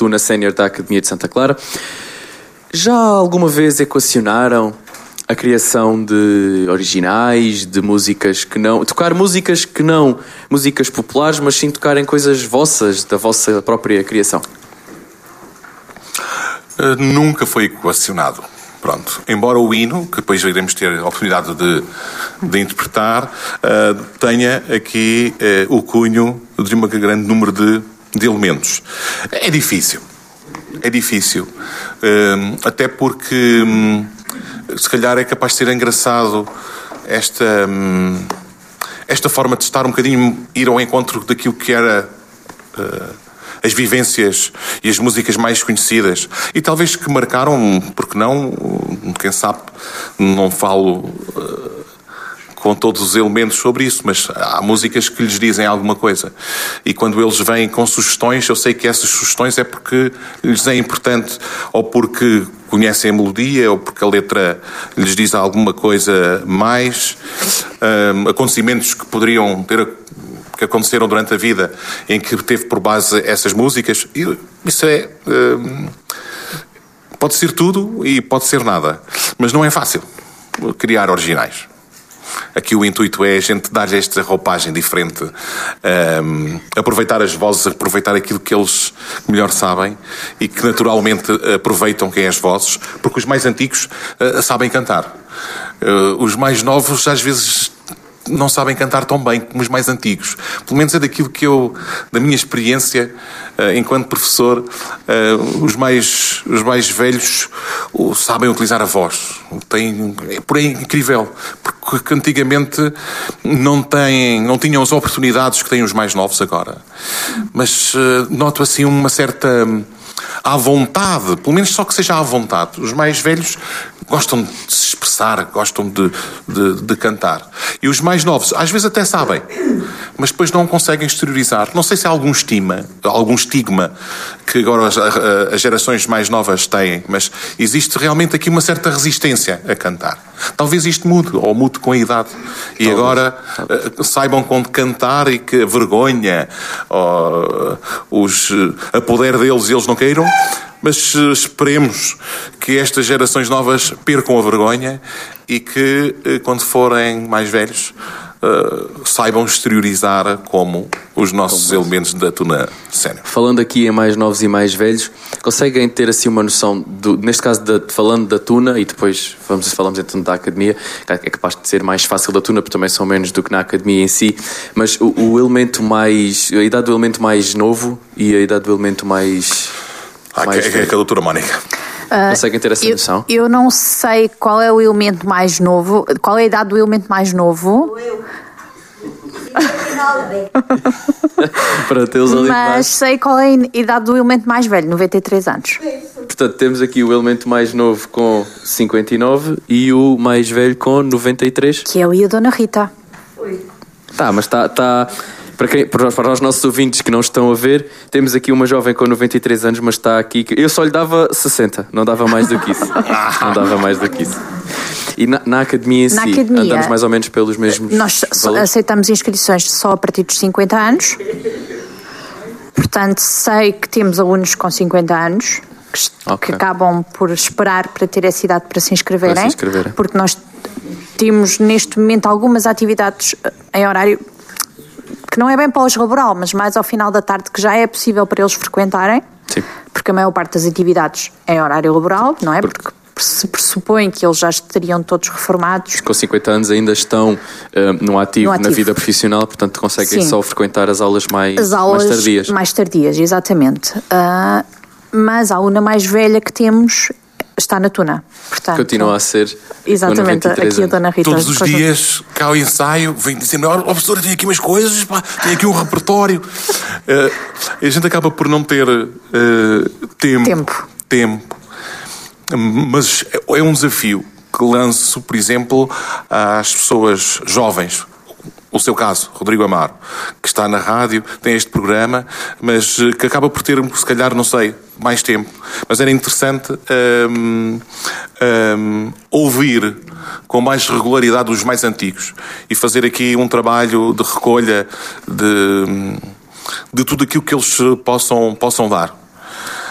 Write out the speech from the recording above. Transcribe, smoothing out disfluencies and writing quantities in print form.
Tuna Sénior da Academia de Santa Clara. Já alguma vez equacionaram a criação de originais, de músicas que não... Tocar músicas que não músicas populares, mas sim tocarem coisas vossas, da vossa própria criação? Nunca foi equacionado. Pronto. Embora o hino, que depois iremos ter a oportunidade de interpretar, tenha aqui o cunho de um grande número de elementos. É difícil. Até porque... se calhar é capaz de ser engraçado esta forma de estar um bocadinho, ir ao encontro daquilo que era as vivências e as músicas mais conhecidas. E talvez que marcaram, porque não, quem sabe, não falo com todos os elementos sobre isso, mas há músicas que lhes dizem alguma coisa. E quando eles vêm com sugestões, eu sei que essas sugestões é porque lhes é importante, ou porque conhecem a melodia, ou porque a letra lhes diz alguma coisa mais. Acontecimentos que poderiam ter, que aconteceram durante a vida, em que teve por base essas músicas. E isso pode ser tudo e pode ser nada. Mas não é fácil criar originais. Aqui o intuito é a gente dar-lhe esta roupagem diferente, aproveitar as vozes, aproveitar aquilo que eles melhor sabem e que naturalmente aproveitam quem é as vozes, porque os mais antigos sabem cantar. Os mais novos às vezes não sabem cantar tão bem como os mais antigos. Pelo menos é daquilo que eu, da minha experiência enquanto professor, os mais velhos sabem utilizar a voz. Porém é incrível, porque antigamente não tinham as oportunidades que têm os mais novos agora. Mas noto assim uma certa à vontade, pelo menos só que seja à vontade. Os mais velhos gostam de se expressar, gostam de cantar. E os mais novos, às vezes até sabem, mas depois não conseguem exteriorizar. Não sei se há algum estigma que agora as gerações mais novas têm, mas existe realmente aqui uma certa resistência a cantar. Talvez isto mude, ou mude com a idade. E agora saibam quando cantar e que a vergonha, a poder deles, eles não queiram. Mas esperemos que estas gerações novas percam a vergonha e que, quando forem mais velhos, saibam exteriorizar como os nossos elementos da Tuna Sénior. Falando aqui em mais novos e mais velhos, conseguem ter assim uma noção, neste caso falando da Tuna, e depois falamos então da Academia, é capaz de ser mais fácil da Tuna, porque também são menos do que na Academia em si, mas o elemento mais, a idade do elemento mais novo e a idade do elemento mais... É a doutora Mónica. Conseguem ter essa noção? Eu não sei qual é o elemento mais novo, qual é a idade do elemento mais novo. Para tê-los ali. Mas sei qual é a idade do elemento mais velho, 93 anos. Portanto, temos aqui o elemento mais novo com 59 e o mais velho com 93. Que é ali a Dona Rita. Tá, mas está... Para os nossos ouvintes que não estão a ver, temos aqui uma jovem com 93 anos, mas está aqui... Eu só lhe dava 60, não dava mais do que isso. Não dava mais do que isso. E na Academia em si, andamos mais ou menos pelos mesmos Nós valores? Aceitamos inscrições só a partir dos 50 anos. Portanto, sei que temos alunos com 50 anos que acabam por esperar para ter essa idade para se inscreverem. Porque nós temos neste momento algumas atividades em horário... que não é bem pós-laboral, mas mais ao final da tarde, que já é possível para eles frequentarem. Sim. Porque a maior parte das atividades é em horário laboral, não é? Porque se pressupõe que eles já estariam todos reformados. Com 50 anos ainda estão no ativo na vida profissional, portanto conseguem só frequentar as aulas mais tardias. Mais tardias, exatamente. Mas a aluna mais velha que temos está na Tuna. Portanto, continua a ser. Exatamente, aqui a Dona Rita. Todos os dias, cá ao ensaio, vem dizer-me: professora, tenho aqui umas coisas, tenho aqui um repertório. A gente acaba por não ter tempo. Mas é um desafio que lanço, por exemplo, às pessoas jovens. O seu caso, Rodrigo Amaro, que está na rádio, tem este programa, mas que acaba por ter, se calhar, não sei, mais tempo. Mas era interessante ouvir com mais regularidade os mais antigos e fazer aqui um trabalho de recolha de tudo aquilo que eles possam dar.